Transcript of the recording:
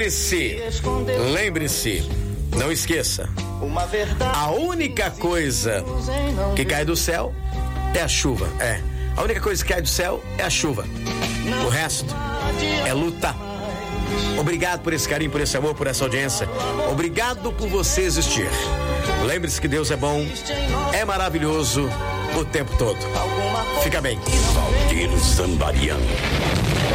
lembre-se, não esqueça, a única coisa que cai do céu é a chuva. A única coisa que cai do céu é a chuva. O resto é luta. Obrigado por esse carinho, por esse amor, por essa audiência. Obrigado por você existir. Lembre-se que Deus é bom, é maravilhoso o tempo todo. Fica bem. Valdir Zambarian.